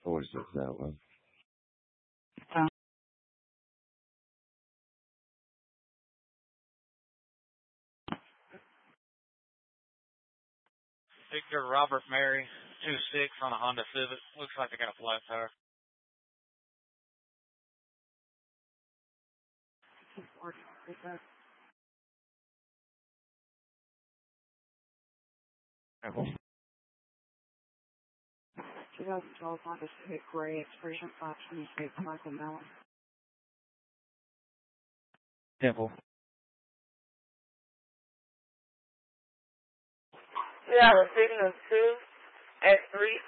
46 outlet. Victor Robert Mary, 2-6 on a Honda Civic. Looks like they got a flat tire. Temple. 2012 Honda Civic Gray, expiration 5/26, Michael Mellon. Temple. Yeah, the signal 2 at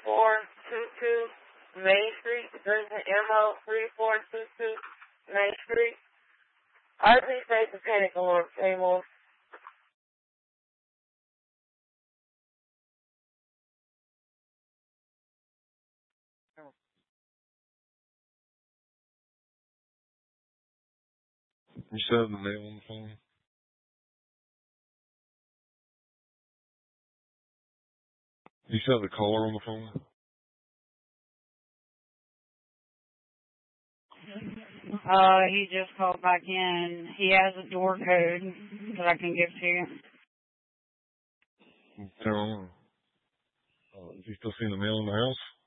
3422 Main Street. There's an MO 3422 Main Street. RP Station Panic Alarm, Seymour. You said the name on the phone? You said the caller on the phone? He just called back in. He has a door code that I can give to you. Tell him. Is he still seeing the mail in the house?